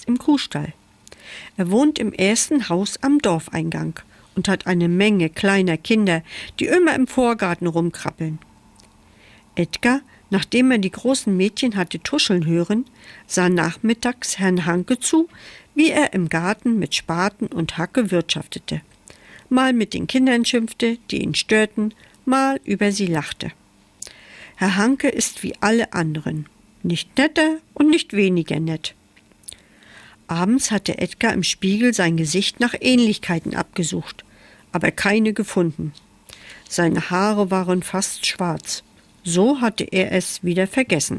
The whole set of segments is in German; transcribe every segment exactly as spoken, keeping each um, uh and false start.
im Kuhstall. Er wohnt im ersten Haus am Dorfeingang und hat eine Menge kleiner Kinder, die immer im Vorgarten rumkrabbeln. Edgar, nachdem er die großen Mädchen hatte tuscheln hören, sah nachmittags Herrn Hanke zu, wie er im Garten mit Spaten und Hacke wirtschaftete, mal mit den Kindern schimpfte, die ihn störten, mal über sie lachte. Herr Hanke ist wie alle anderen, nicht netter und nicht weniger nett. Abends hatte Edgar im Spiegel sein Gesicht nach Ähnlichkeiten abgesucht, aber keine gefunden. Seine Haare waren fast schwarz. So hatte er es wieder vergessen.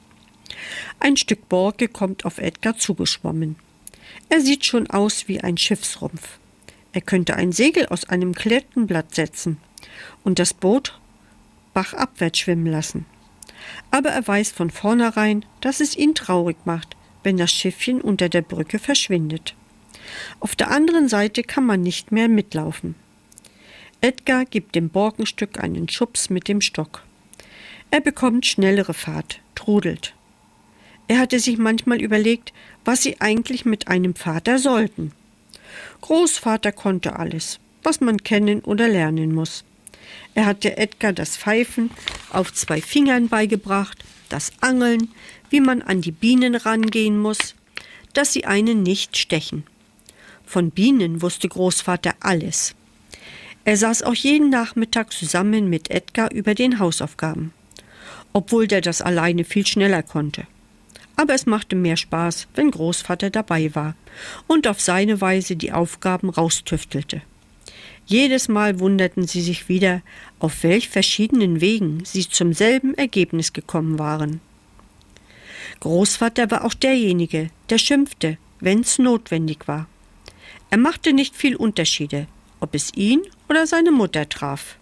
Ein Stück Borke kommt auf Edgar zugeschwommen. Er sieht schon aus wie ein Schiffsrumpf. Er könnte ein Segel aus einem Klettenblatt setzen und das Boot bachabwärts schwimmen lassen. Aber er weiß von vornherein, dass es ihn traurig macht, wenn das Schiffchen unter der Brücke verschwindet. Auf der anderen Seite kann man nicht mehr mitlaufen. Edgar gibt dem Borkenstück einen Schubs mit dem Stock. Er bekommt schnellere Fahrt, trudelt. Er hatte sich manchmal überlegt, was sie eigentlich mit einem Vater sollten. Großvater konnte alles, was man kennen oder lernen muss. Er hatte Edgar das Pfeifen auf zwei Fingern beigebracht, das Angeln, wie man an die Bienen rangehen muss, dass sie einen nicht stechen. Von Bienen wusste Großvater alles. Er saß auch jeden Nachmittag zusammen mit Edgar über den Hausaufgaben, obwohl der das alleine viel schneller konnte. Aber es machte mehr Spaß, wenn Großvater dabei war und auf seine Weise die Aufgaben raustüftelte. Jedes Mal wunderten sie sich wieder, auf welch verschiedenen Wegen sie zum selben Ergebnis gekommen waren. Großvater war auch derjenige, der schimpfte, wenn's notwendig war. Er machte nicht viel Unterschiede, ob es ihn oder seine Mutter traf.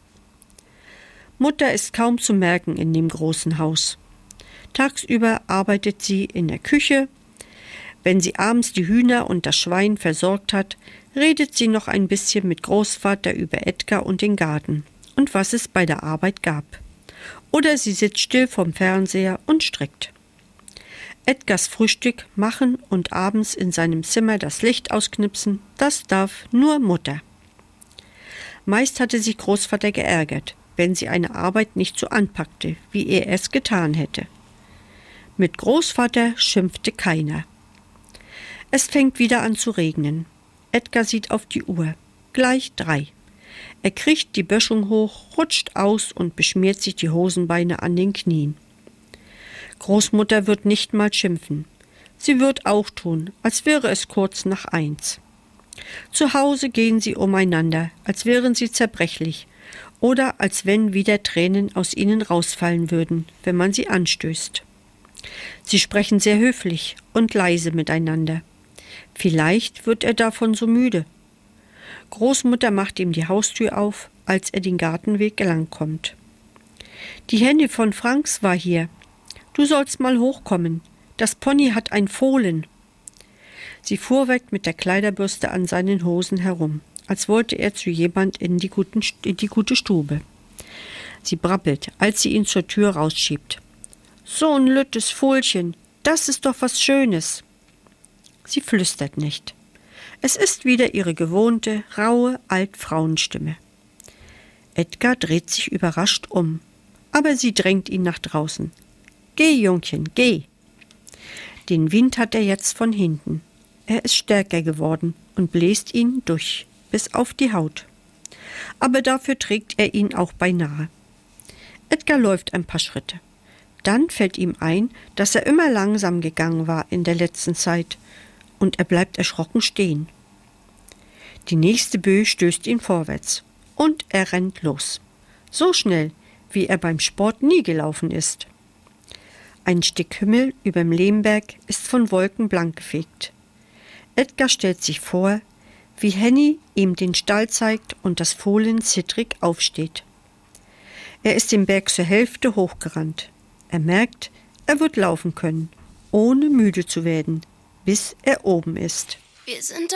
Mutter ist kaum zu merken in dem großen Haus. Tagsüber arbeitet sie in der Küche. Wenn sie abends die Hühner und das Schwein versorgt hat, redet sie noch ein bisschen mit Großvater über Edgar und den Garten und was es bei der Arbeit gab. Oder sie sitzt still vorm Fernseher und strickt. Edgars Frühstück machen und abends in seinem Zimmer das Licht ausknipsen, das darf nur Mutter. Meist hatte sich Großvater geärgert, wenn sie eine Arbeit nicht so anpackte, wie er es getan hätte. Mit Großvater schimpfte keiner. Es fängt wieder an zu regnen. Edgar sieht auf die Uhr. Gleich drei. Er kriegt die Böschung hoch, rutscht aus und beschmiert sich die Hosenbeine an den Knien. Großmutter wird nicht mal schimpfen. Sie wird auch tun, als wäre es kurz nach eins. Zu Hause gehen sie umeinander, als wären sie zerbrechlich oder als wenn wieder Tränen aus ihnen rausfallen würden, wenn man sie anstößt. Sie sprechen sehr höflich und leise miteinander. Vielleicht wird er davon so müde. Großmutter macht ihm die Haustür auf, als er den Gartenweg langkommt. Die Henne von Franks war hier. Du sollst mal hochkommen. Das Pony hat ein Fohlen. Sie fuhr weg mit der Kleiderbürste an seinen Hosen herum, als wollte er zu jemand in die, guten, in die gute Stube. Sie brabbelt, als sie ihn zur Tür rausschiebt. So ein lüttes Fohlchen, das ist doch was Schönes. Sie flüstert nicht. Es ist wieder ihre gewohnte, raue Altfrauenstimme. Edgar dreht sich überrascht um, aber sie drängt ihn nach draußen. Geh, Jungchen, geh! Den Wind hat er jetzt von hinten. Er ist stärker geworden und bläst ihn durch, bis auf die Haut. Aber dafür trägt er ihn auch beinahe. Edgar läuft ein paar Schritte. Dann fällt ihm ein, dass er immer langsam gegangen war in der letzten Zeit, und er bleibt erschrocken stehen. Die nächste Böe stößt ihn vorwärts, und er rennt los. So schnell, wie er beim Sport nie gelaufen ist. Ein Stück Himmel überm Lehmberg ist von Wolken blank gefegt. Edgar stellt sich vor, wie Henny ihm den Stall zeigt und das Fohlen zittrig aufsteht. Er ist den Berg zur Hälfte hochgerannt. Er merkt, er wird laufen können, ohne müde zu werden, bis er oben ist. Wir sind